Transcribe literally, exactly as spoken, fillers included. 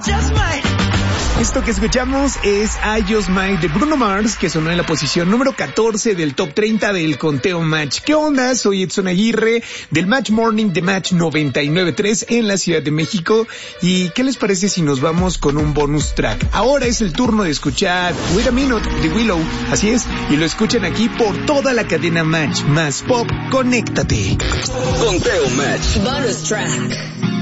Esto que escuchamos es I Just Might de Bruno Mars, que sonó en la posición número catorce del top treinta del conteo Match. ¿Qué onda? Soy Edson Aguirre del Match Morning de Match noventa y nueve punto tres en la Ciudad de México. ¿Y qué les parece si nos vamos con un bonus track? Ahora es el turno de escuchar Wait a Minute de Willow. Así es, y lo escuchan aquí por toda la cadena Match más Pop. Conéctate. Conteo Match. Bonus track.